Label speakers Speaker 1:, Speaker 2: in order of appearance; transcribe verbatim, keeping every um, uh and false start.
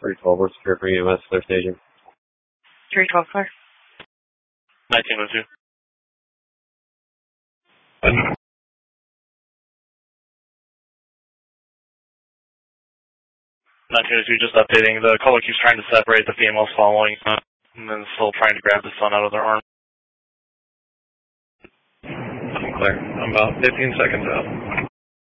Speaker 1: three twelve, we're secure for E M S, clear staging.
Speaker 2: three twelve, clear.
Speaker 3: nineteen oh two. nineteen oh two, just updating. The caller keeps trying to separate the females following, uh, and then still trying to grab the son out of their arm.
Speaker 1: Clear. I'm about fifteen seconds out.